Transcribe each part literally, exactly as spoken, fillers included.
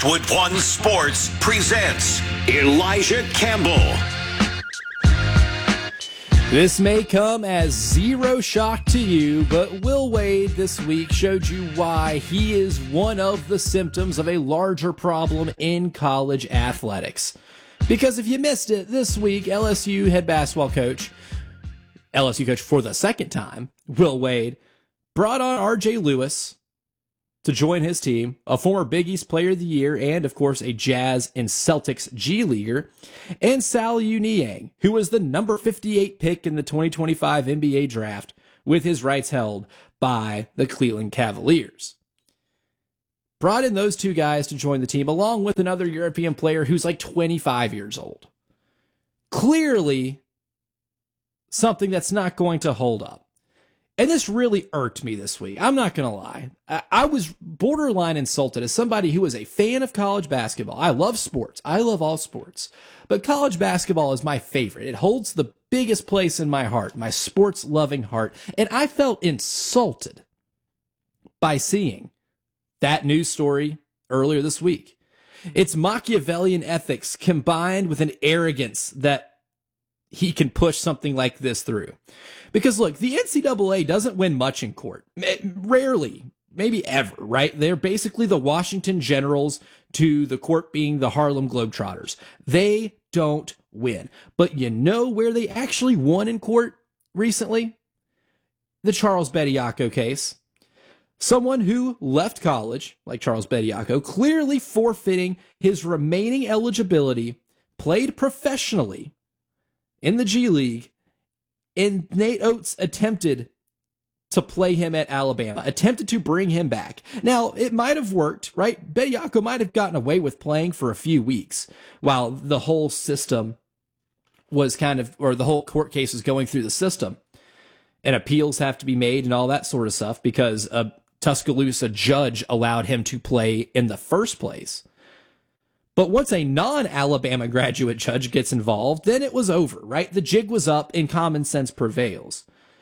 Westwood One Sports presents Elijah Campbell. This may come as zero shock to you, but Will Wade this week showed you why he is one of the symptoms of a larger problem in college athletics. Because if you missed it, this week, L S U head basketball coach, L S U coach for the second time, Will Wade, brought on R J Lewis to join his team, a former Big East Player of the Year and, of course, a Jazz and Celtics G-Leaguer, and Saliu Niang, who was the number fifty-eight pick in the twenty twenty-five N B A draft, with his rights held by the Cleveland Cavaliers. Brought in those two guys to join the team, along with another European player who's like twenty-five years old. Clearly, something that's not going to hold up. And this really irked me this week. I'm not going to lie. I, I was borderline insulted as somebody who is a fan of college basketball. I love sports. I love all sports. But college basketball is my favorite. It holds the biggest place in my heart, my sports-loving heart. And I felt insulted by seeing that news story earlier this week. It's Machiavellian ethics combined with an arrogance that he can push something like this through. Because look, the N C double A doesn't win much in court. Rarely, maybe ever, right? They're basically the Washington Generals to the court being the Harlem Globetrotters. They don't win. But you know where they actually won in court recently? The Charles Bediako case. Someone who left college, like Charles Bediako, clearly forfeiting his remaining eligibility, played professionally in the G League, and Nate Oates attempted to play him at Alabama, attempted to bring him back. Now, it might have worked, right? Bediako might have gotten away with playing for a few weeks while the whole system was kind of, or the whole court case was going through the system. And appeals have to be made and all that sort of stuff because a Tuscaloosa judge allowed him to play in the first place. But once a non-Alabama graduate judge gets involved, then it was over, right? The jig was up and common sense prevails.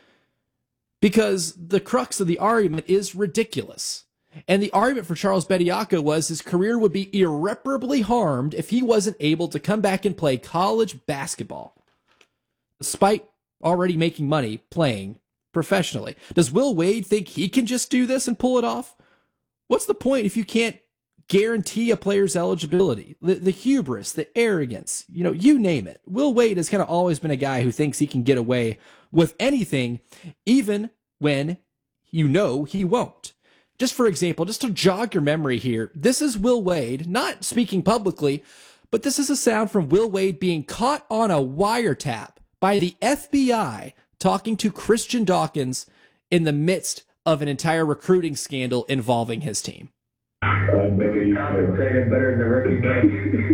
Because the crux of the argument is ridiculous. And the argument for Charles Bediako was his career would be irreparably harmed if he wasn't able to come back and play college basketball, despite already making money playing professionally. Does Will Wade think he can just do this and pull it off? What's the point if you can't guarantee a player's eligibility? The, the hubris, the arrogance, you know, you name it. Will Wade has kind of always been a guy who thinks he can get away with anything, even when you know he won't. Just for example, just to jog your memory here, this is Will Wade, not speaking publicly, but this is a sound from Will Wade being caught on a wiretap by the F B I talking to Christian Dawkins in the midst of an entire recruiting scandal involving his team. Uh, maybe you could say it better than the rookie game.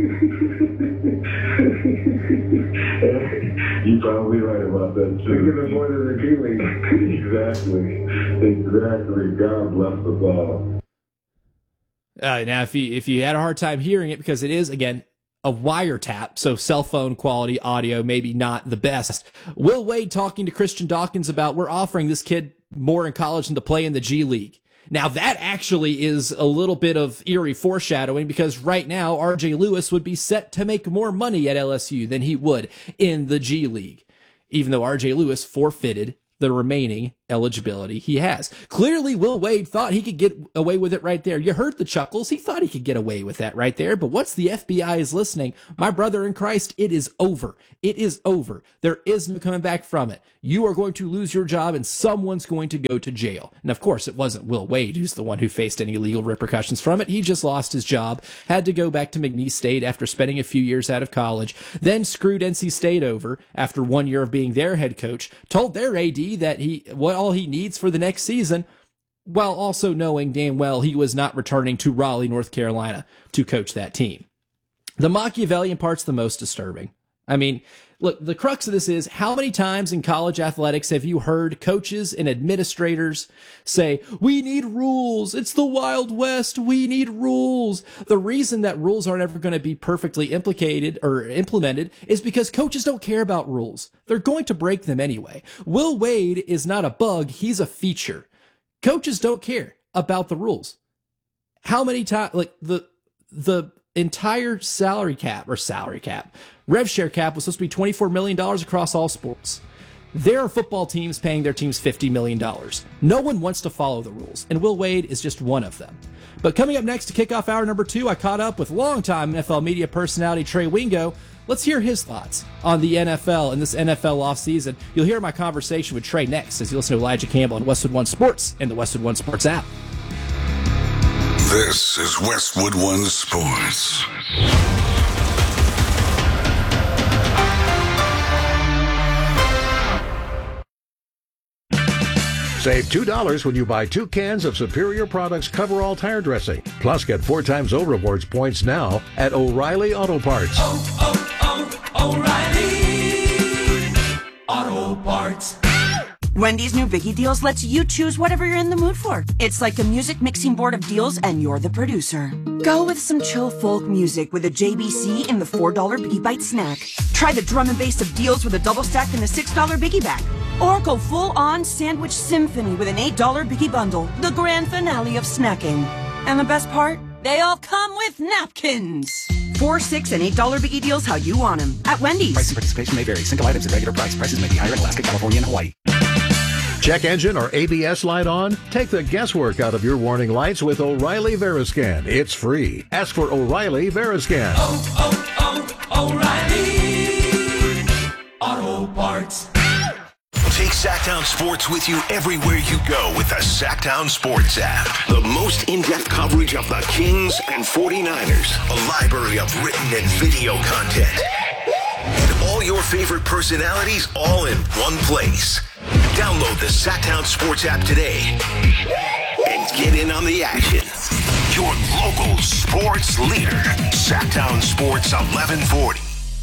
You're probably right about that too. Think of it more than the G League. Exactly. Exactly. God bless us all. Uh, now, if you if you had a hard time hearing it, because it is again a wiretap, so cell phone quality audio maybe not the best. Will Wade talking to Christian Dawkins about we're offering this kid more in college than to play in the G League. Now, that actually is a little bit of eerie foreshadowing because right now, R J Lewis would be set to make more money at L S U than he would in the G League, even though R J Lewis forfeited the remaining eligibility he has. Clearly, Will Wade thought he could get away with it right there. You heard the chuckles. He thought he could get away with that right there. But once the F B I is listening, my brother in Christ, it is over. It is over. There is no coming back from it. You are going to lose your job and someone's going to go to jail. And of course, it wasn't Will Wade who's the one who faced any legal repercussions from it. He just lost his job, had to go back to McNeese State after spending a few years out of college, then screwed N C State over after one year of being their head coach, told their A D that he what all he needs for the next season, while also knowing damn well he was not returning to Raleigh, North Carolina to coach that team. The Machiavellian part's the most disturbing. I mean, look, the crux of this is how many times in college athletics have you heard coaches and administrators say, we need rules. It's the Wild West. We need rules. The reason that rules aren't ever going to be perfectly implicated or implemented is because coaches don't care about rules. They're going to break them anyway. Will Wade is not a bug. He's a feature. Coaches don't care about the rules. How many times, like the, the entire salary cap or salary cap, rev share cap was supposed to be twenty-four million dollars across all sports. There are football teams paying their teams fifty million dollars. No one wants to follow the rules, and Will Wade is just one of them. But coming up next to kick off hour number two, I caught up with longtime N F L media personality Trey Wingo. Let's hear his thoughts on the N F L and this N F L offseason. You'll hear my conversation with Trey next as you listen to Elijah Campbell on Westwood One Sports and the Westwood One Sports app. This is Westwood One Sports. Save two dollars when you buy two cans of Superior Products Coverall Tire Dressing. Plus, get four times O Rewards points now at O'Reilly Auto Parts. Oh, oh, oh, O'Reilly Auto Parts. Wendy's new Biggie Deals lets you choose whatever you're in the mood for. It's like a music mixing board of deals, and you're the producer. Go with some chill folk music with a J B C in the four dollar Biggie Bite snack. Try the drum and bass of deals with a double stack in the six dollar Biggie Bag. Or go full-on sandwich symphony with an eight dollar Biggie Bundle, the grand finale of snacking. And the best part? They all come with napkins. Four, six, and eight dollar Biggie Deals how you want them at Wendy's. Price and participation may vary. Single items at regular price. Prices may be higher in Alaska, California, and Hawaii. Check engine or A B S light on? Take the guesswork out of your warning lights with O'Reilly Veriscan. It's free. Ask for O'Reilly Veriscan. Oh, oh, oh, O'Reilly Auto Parts. Take Sacktown Sports with you everywhere you go with the Sacktown Sports app. The most in-depth coverage of the Kings and forty-niners. A library of written and video content. And all your favorite personalities all in one place. Download the Sacktown Sports app today and get in on the action. Your local sports leader. Sacktown Sports eleven forty.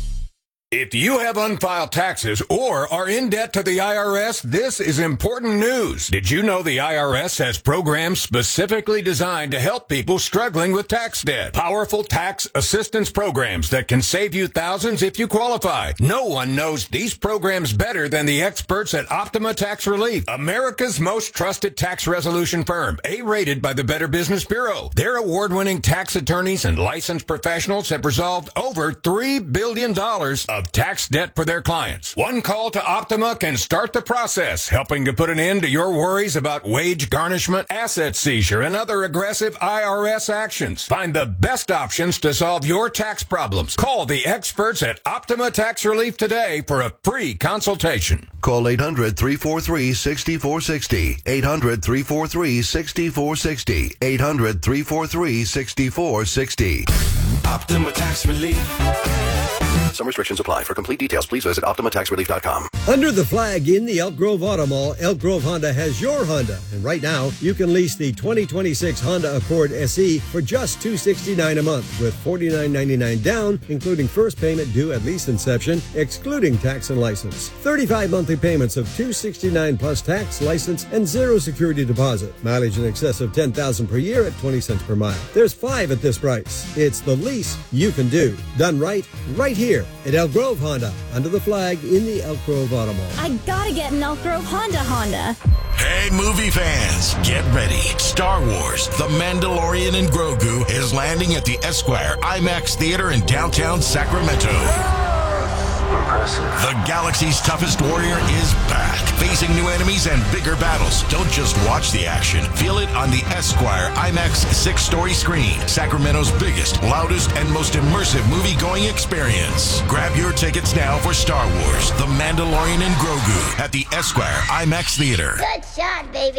If you have unfiled taxes or are in debt to the I R S, this is important news. Did you know the I R S has programs specifically designed to help people struggling with tax debt? Powerful tax assistance programs that can save you thousands if you qualify. No one knows these programs better than the experts at Optima Tax Relief, America's most trusted tax resolution firm, A-rated by the Better Business Bureau. Their award-winning tax attorneys and licensed professionals have resolved over three billion dollars of tax debt for their clients. One call to Optima can start the process, helping to put an end to your worries about wage garnishment, asset seizure, and other aggressive I R S actions. Find the best options to solve your tax problems. Call the experts at Optima Tax Relief today for a free consultation. Call eight hundred, three four three, six four six zero. eight hundred, three four three, six four six zero. eight hundred, three four three, six four six zero. Optima Tax Relief. Some restrictions apply. For complete details, please visit optima tax relief dot com. Under the flag in the Elk Grove Auto Mall, Elk Grove Honda has your Honda. And right now, you can lease the twenty twenty-six Honda Accord S E for just two hundred sixty-nine dollars a month with forty-nine ninety-nine down, including first payment due at lease inception, excluding tax and license. thirty-five monthly payments of two hundred sixty-nine dollars plus tax, license, and zero security deposit. Mileage in excess of ten thousand dollars per year at twenty cents per mile. There's five at this price. It's the lease you can do. Done right, right here at Elk Grove Honda, under the flag in the Elk Grove Auto Mall. I gotta get an Elk Grove Honda Honda. Hey, movie fans, get ready. Star Wars, The Mandalorian and Grogu is landing at the Esquire IMAX Theater in downtown Sacramento. Impressive. The galaxy's toughest warrior is back, facing new enemies and bigger battles. Don't just watch the action. Feel it on the Esquire IMAX six-story screen, Sacramento's biggest, loudest, and most immersive movie-going experience. Grab your tickets now for Star Wars, The Mandalorian and Grogu at the Esquire IMAX Theater. Good shot, baby.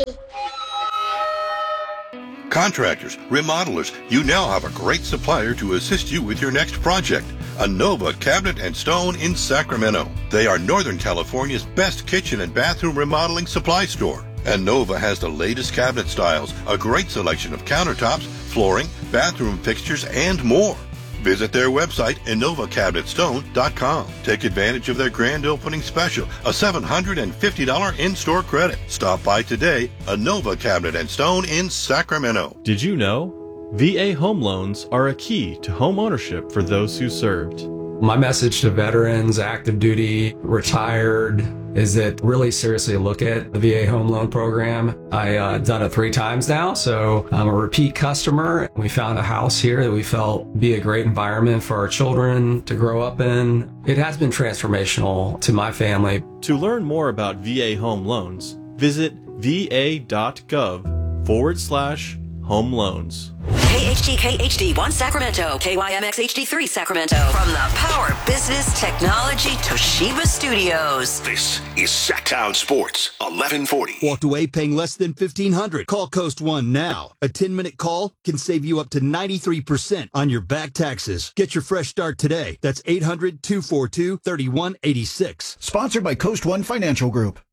Contractors, remodelers, you now have a great supplier to assist you with your next project. Anova Cabinet and Stone in Sacramento. They are Northern California's best kitchen and bathroom remodeling supply store. Anova has the latest cabinet styles, a great selection of countertops, flooring, bathroom fixtures, and more. Visit their website, Anova Cabinet Stone dot com. Take advantage of their grand opening special, a seven hundred fifty dollars in-store credit. Stop by today, Anova Cabinet and Stone in Sacramento. Did you know? V A home loans are a key to home ownership for those who served. My message to veterans, active duty, retired, is that really seriously look at the V A home loan program. I've uh, done it three times now, so I'm a repeat customer. We found a house here that we felt would be a great environment for our children to grow up in. It has been transformational to my family. To learn more about V A home loans, visit va.gov forward slash home loans. K H D K H D one Sacramento, K Y M X H D three Sacramento. From the Power Business Technology Toshiba Studios. This is Sacktown Sports, eleven forty. Walked away paying less than fifteen hundred dollars. Call Coast One now. A ten-minute call can save you up to ninety-three percent on your back taxes. Get your fresh start today. That's eight hundred, two four two, three one eight six. Sponsored by Coast One Financial Group.